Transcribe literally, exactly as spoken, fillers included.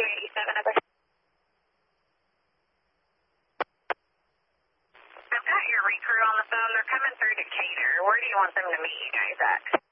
eighty-seven, over. I've got your recruit on the phone. They're coming through Decatur. Where do you want them to meet you guys at?